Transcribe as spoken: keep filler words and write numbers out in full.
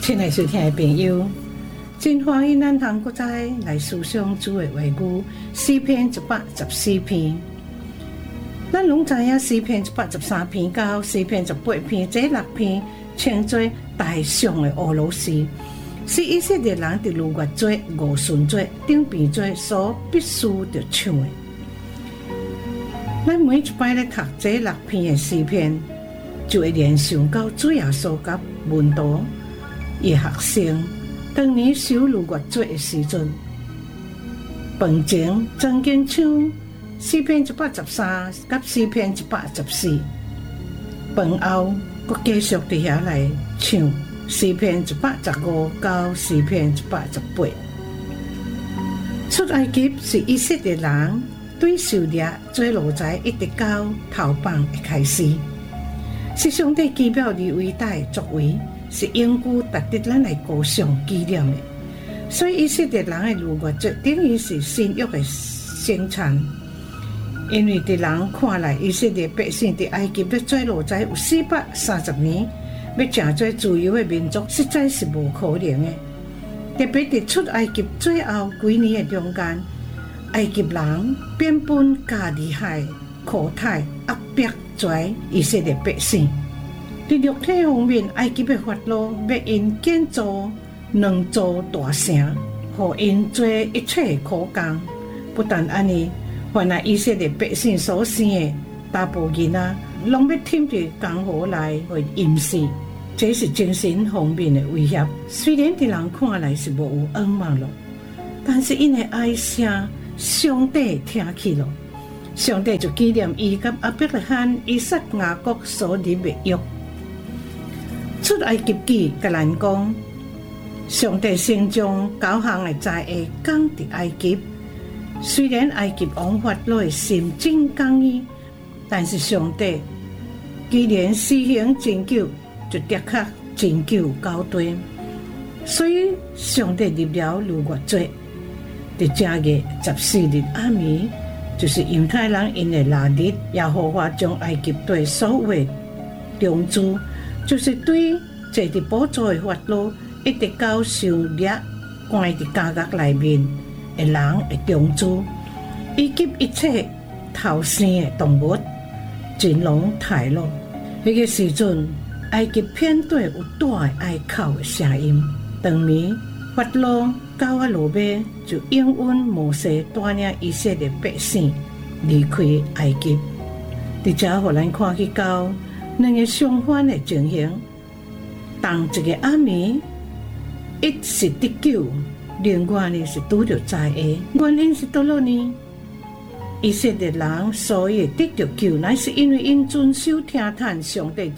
亲爱收听的朋友，真欢喜咱通搁再来思想主的话语。诗篇一百十四篇，咱拢知影诗篇一百十三篇到诗篇十八篇，这六篇称作大象的俄罗斯，是以色列人伫逾越节、五旬节、顶边节所必须着唱的。咱每一摆咧读这六篇的诗篇，就会联想到主耶稣甲门徒伊学生当年守逾越节的时阵，饭前曾经唱诗篇一百十三甲诗篇一百十四，饭后佫继续伫遐来唱诗篇一百十五到诗篇一百十八。出埃及是以色列人对狩猎做奴才一直到逃亡的开始，是上帝奇妙而伟大的作为，是永久值得咱来歌颂纪念的。所以以色列人的逾越节等于是新约的生产，因为伫人看来，以色列百姓伫埃及要做奴才有四百三十年，要成做自由的民族，实在是无可能的。特别伫出埃及最后几年的中间，埃及人变本加厉害，苦待压迫跩以色列百姓。伫肉体方面，埃及的法老要因建造两座大城，互因做一切苦工。不但安尼，凡来以色列百姓所生的大部囡仔，拢要添伫江河内为淹死。这是精神方面的威胁。虽然伫人看来是无有恩望咯，但是因的哀声，上帝听去了，上帝就纪念伊甲亚伯拉罕、以撒、雅各所立的约。出埃及记甲咱讲，上帝先将九项的灾厄降伫埃及。虽然埃及王法老的心真刚毅，但是上帝既然施行拯救，就的确拯救高端。所以上帝立了逾越节，伫正月十四日暗暝，就是犹太人因的腊日，耶和华将埃及对所有的中珠，就是对坐伫宝座的法老，一直到受掠关伫监狱内面的人的中珠，以及一切头生的动物，全拢杀了。迄个时阵，埃及片底有大的哀哭的声音。当暝，法老到啊落尾，就应允摩西带领以色列百姓离开埃及。伫遮，互咱看去到两个相反的情形。当一个暗暝，一是得救，另外呢是拄着灾厄。原因是倒落呢？以色列人所以得着救，乃是因为因遵守听叹上帝